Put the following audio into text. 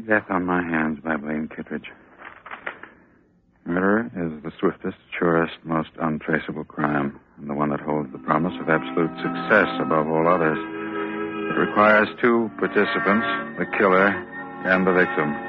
Death on my hands by Blaine Kittredge. Murder is the swiftest, surest, most untraceable crime, and the one that holds the promise of absolute success above all others. It requires two participants, the killer and the victim.